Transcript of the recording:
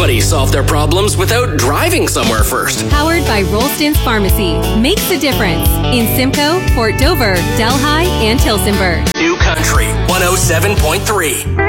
Nobody solved their problems without driving somewhere first. Powered by Rolston's Pharmacy. Makes a difference. In Simcoe, Port Dover, Delhi, and Tillsonburg. New Country 107.3.